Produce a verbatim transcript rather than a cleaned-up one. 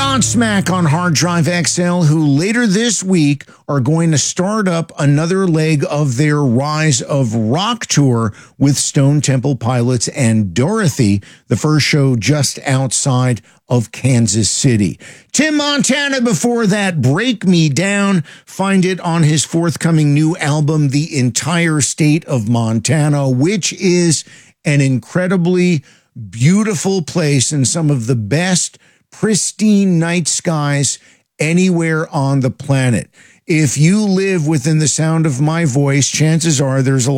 Godsmack on Hard Drive X L, who later this week are going to start up another leg of their Rise of Rock tour with Stone Temple Pilots and Dorothy, the first show just outside of Kansas City. Tim Montana before that, Break Me Down. Find it on his forthcoming new album, The Entire State of Montana, which is an incredibly beautiful place and some of the best pristine night skies anywhere on the planet. If you live within the sound of my voice, chances are there's a